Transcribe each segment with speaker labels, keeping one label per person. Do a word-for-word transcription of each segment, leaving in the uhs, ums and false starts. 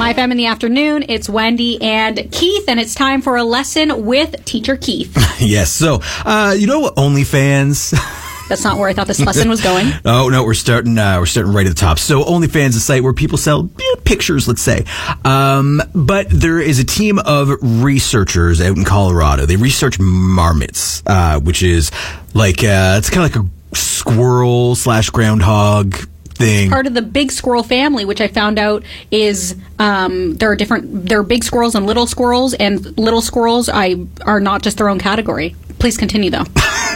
Speaker 1: My F M in the afternoon. It's Wendy and Keith, and it's time for a lesson with Teacher Keith.
Speaker 2: Yes. So, uh, you know what? OnlyFans.
Speaker 1: That's not where I thought this lesson was going.
Speaker 2: Oh, no, we're starting uh, we're starting right at the top. So OnlyFans is a site where people sell eh, pictures, let's say. Um, but there is a team of researchers out in Colorado. They research marmots, uh, which is like, uh, it's kind of like a squirrel slash groundhog thing.
Speaker 1: Part of the big squirrel family, which I found out is um, there are different, there are big squirrels and little squirrels, and little squirrels I are not just their own category. Please continue, though.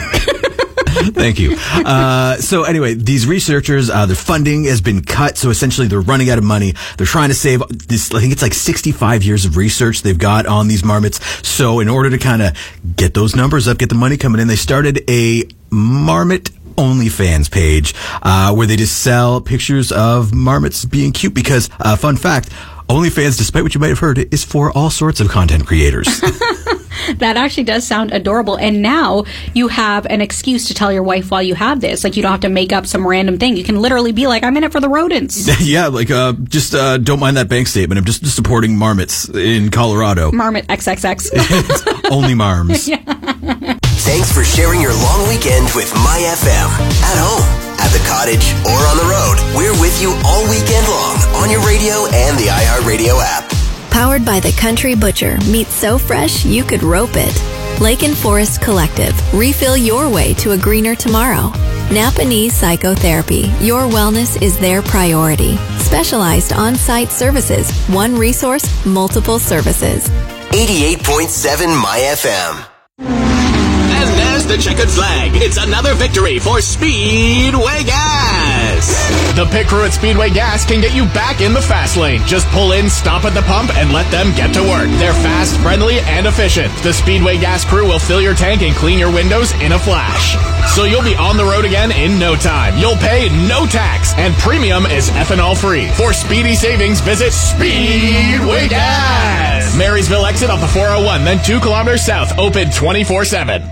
Speaker 2: Thank you. Uh, so anyway, these researchers, uh, their funding has been cut. So essentially they're running out of money. They're trying to save this, I think it's like sixty-five years of research they've got on these marmots. So in order to kind of get those numbers up, get the money coming in, they started a marmot OnlyFans page, uh, where they just sell pictures of marmots being cute because, uh, fun fact, OnlyFans, despite what you might have heard, is for all sorts of content creators.
Speaker 1: That actually does sound adorable. And now you have an excuse to tell your wife while you have this. Like, you don't have to make up some random thing. You can literally be like, I'm in it for the rodents.
Speaker 2: Yeah, like, uh, just uh, don't mind that bank statement. I'm just supporting marmots in Colorado.
Speaker 1: Marmot X X X.
Speaker 2: Only marms.
Speaker 1: Yeah.
Speaker 3: Thanks for sharing your long weekend with My F M. At home, at the cottage, or on the road, we're with you all weekend long on your radio and the iHeartRadio app.
Speaker 4: Powered by the Country Butcher. Meat so fresh, you could rope it. Lake and Forest Collective. Refill your way to a greener tomorrow. Napa Knee Psychotherapy. Your wellness is their priority. Specialized on-site services. One resource, multiple services.
Speaker 3: eighty-eight point seven My F M.
Speaker 5: And there's the checkered flag. It's another victory for Speedway Gas.
Speaker 6: The pit crew at Speedway Gas can get you back in the fast lane. Just pull in, stop at the pump, and let them get to work. They're fast, friendly, and efficient. The Speedway Gas crew will fill your tank and clean your windows in a flash. So you'll be on the road again in no time. You'll pay no tax, and premium is ethanol free. For speedy savings, visit Speedway Gas. Marysville exit off the four oh one, then two kilometers south, open twenty-four seven.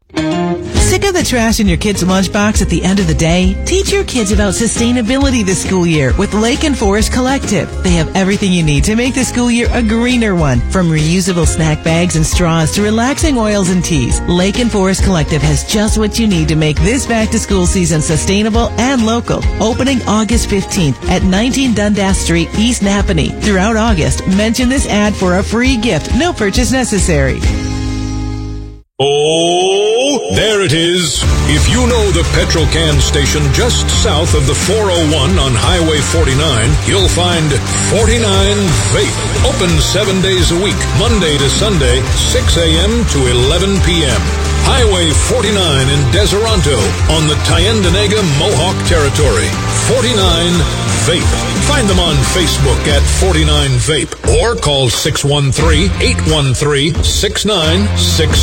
Speaker 7: Sick of the trash in your kid's lunchbox at the end of the day? Teach your kids about sustainability this school year with Lake and Forest Collective. They have everything you need to make the school year a greener one. From reusable snack bags and straws to relaxing oils and teas, Lake and Forest Collective has just what you need to make this back-to-school season sustainable and local. Opening August fifteenth at nineteen Dundas Street, East Napanee. Throughout August, mention this ad for a free gift. No purchase necessary.
Speaker 8: Oh, there it is. If you know the petrol can station just south of the four oh one on Highway forty-nine, you'll find forty-nine Vape. Open seven days a week, Monday to Sunday, six a.m. to eleven p.m. Highway forty-nine in Deseronto on the Tyendinaga Mohawk Territory. forty-nine Vape. Find them on Facebook at forty-nine Vape or call six one three, eight one three, six nine six